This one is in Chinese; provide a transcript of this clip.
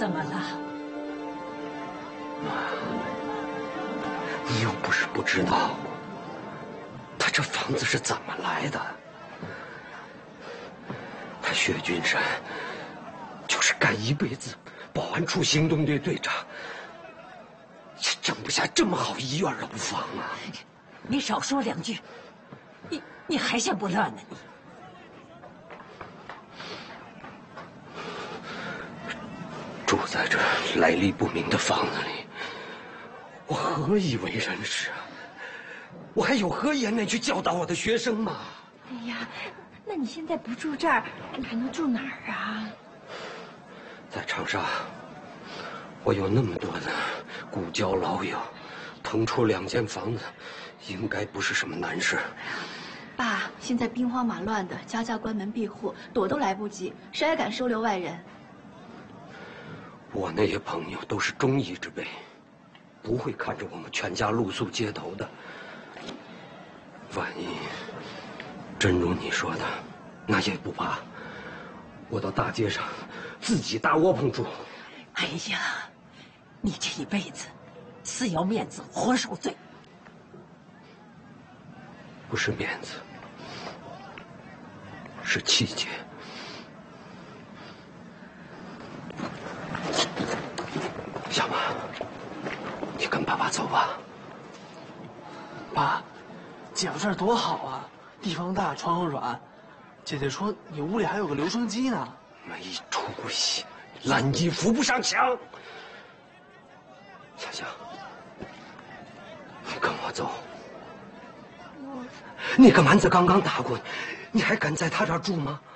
怎么了？ 妈，你又不是不知道，他这房子是怎么来的。他薛君山就是干一辈子保安处行动队队长，也挣不下这么好一院楼房啊！ 你少说两句，你还嫌不乱呢你？ 住在这来历不明的房子里，我何以为人师啊？我还有何颜面去教导我的学生吗？ 哎呀，那你现在不住这儿，你还能住哪儿啊？ 在长沙，我有那么多的故交老友，腾出2间房子，应该不是什么难事。 爸，现在兵荒马乱的，家家关门闭户，躲都来不及，谁还敢收留外人？ 我那些朋友都是忠义之辈，不会看着我们全家露宿街头的。万一真如你说的，那也不怕，我到大街上自己搭窝棚住。 哎呀，你这一辈子死要面子活受罪。 不是面子，是气节。小马，你跟爸爸走吧。 爸，姐夫这儿多好啊，地方大，床又软。姐姐说你屋里还有个留声机呢。 没出息，烂衣扶不上墙。香香，你跟我走。那个蛮子刚刚打过你，你还敢在他这儿住吗？